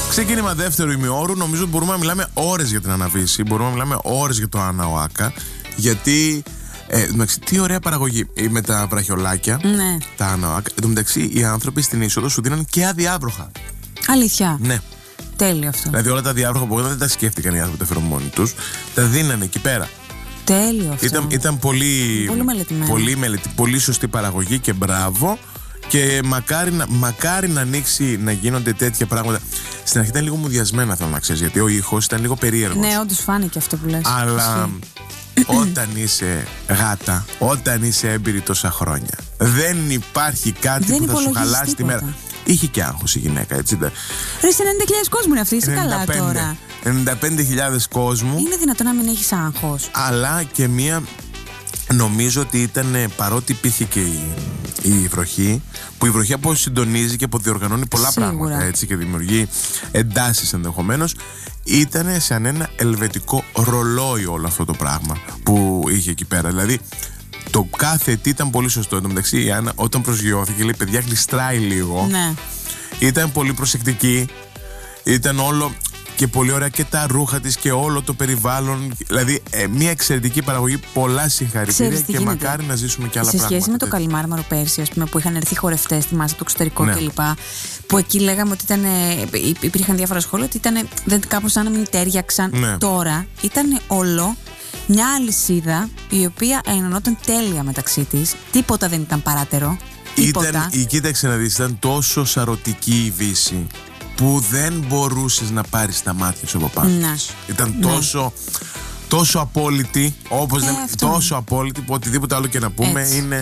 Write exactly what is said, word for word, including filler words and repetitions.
Ξεκίνημα δεύτερου ημιώρου. Νομίζω ότι μπορούμε να μιλάμε ώρες για την Αναβίση. Μπορούμε να μιλάμε ώρες για το Αναοάκα. Γιατί. Ε, μεταξύ, τι ωραία παραγωγή με τα βραχιολάκια. Ναι. Τα Αναοάκα. Εν τω μεταξύ, οι άνθρωποι στην είσοδο σου δίναν και αδιάβροχα. Αλήθεια. Ναι. Τέλειο αυτό. Δηλαδή, όλα τα αδιάβροχα που δεν τα σκέφτηκαν οι άνθρωποι τα φέρουν μόνοι τους, τα δίνανε εκεί πέρα. Τέλειο αυτό. Ήταν, ήταν πολύ, πολύ μελετημένο. Πολύ, μελετη, πολύ σωστή παραγωγή και μπράβο. Και μακάρι να, μακάρι να ανοίξει να γίνονται τέτοια πράγματα. Στην αρχή ήταν λίγο μουδιασμένα, θέλω να ξέρεις, γιατί ο ήχος ήταν λίγο περίεργος. Ναι, όντως φάνηκε αυτό που λες. Αλλά όταν είσαι γάτα, όταν είσαι έμπειρη τόσα χρόνια, δεν υπάρχει κάτι δεν που θα σου χαλάσει τίποτα. τη μέρα. Είχε και άγχος η γυναίκα, έτσι. Ρε, σε ενενήντα χιλιάδες κόσμο είναι αυτή, είσαι καλά τώρα. ενενήντα πέντε χιλιάδες κόσμου. Είναι δυνατόν να μην έχεις άγχος? Αλλά και μία. Νομίζω ότι ήταν, παρότι υπήρχε και η, η βροχή, που η βροχή αποσυντονίζει και αποδιοργανώνει πολλά Σίγουρα. πράγματα, έτσι, και δημιουργεί εντάσεις ενδεχομένως, ήταν σαν ένα ελβετικό ρολόι όλο αυτό το πράγμα που είχε εκεί πέρα. Δηλαδή το κάθε τι ήταν πολύ σωστό. Εν τω μεταξύ η Άννα όταν προσγειώθηκε λέει παιδιά γλιστράει λίγο. Ναι. Ήταν πολύ προσεκτική. Ήταν όλο και πολύ ωραία και τα ρούχα της και όλο το περιβάλλον. Δηλαδή ε, μια εξαιρετική παραγωγή. Πολλά συγχαρητήρια και μακάρι να ζήσουμε και άλλα σε πράγματα. Σε σχέση με το Καλιμάρμαρο πέρσι, ας πούμε, που είχαν έρθει χορευτές στη μάζα του εξωτερικού Ναι. κλπ. Που εκεί λέγαμε ότι ήταν, υπήρχαν διάφορα σχόλια ότι ήταν δεν, κάπως σαν να μην τέριαξαν. Ναι. Τώρα ήταν όλο μια αλυσίδα η οποία ενωνόταν τέλεια μεταξύ της. Τίποτα δεν ήταν παράτερο. Τίποτα. Ήταν, η, κοίταξε να δεις, ήταν τόσο σαρωτική η Βύση που δεν μπορούσες να πάρεις τα μάτια σου από πάνω. Ναι. Ήταν Ναι. τόσο, τόσο απόλυτη, όπως Ε, λέμε, αυτό. τόσο απόλυτη που οτιδήποτε άλλο και να πούμε Έτσι. είναι